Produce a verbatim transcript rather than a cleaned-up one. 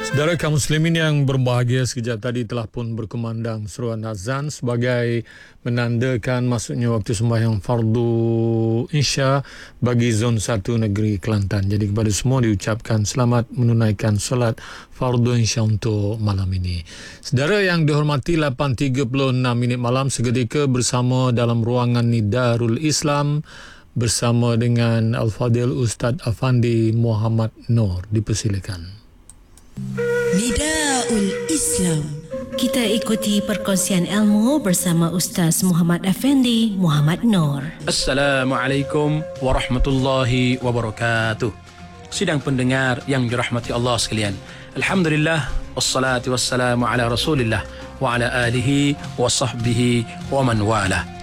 Saudara kaum muslimin yang berbahagia, sekejap tadi telah pun berkumandang seruan azan sebagai menandakan masuknya waktu sembahyang fardu Isya bagi zon satu negeri Kelantan. Jadi kepada semua diucapkan selamat menunaikan solat fardu Isya untuk malam ini. Saudara yang dihormati, lapan tiga puluh enam minit malam seketika bersama dalam ruangan Nidarul Islam bersama dengan Al-Fadil Ustaz Afandi Muhammad Noor. Dipersilakan. Nidaul Islam. Kita ikuti perkongsian ilmu bersama Ustaz Muhammad Afandi Muhammad Noor. Assalamualaikum warahmatullahi wabarakatuh. Sidang pendengar yang dirahmati Allah sekalian, alhamdulillah wassalatu wassalamu ala Rasulillah wa ala alihi wa sahbihi wa man walah.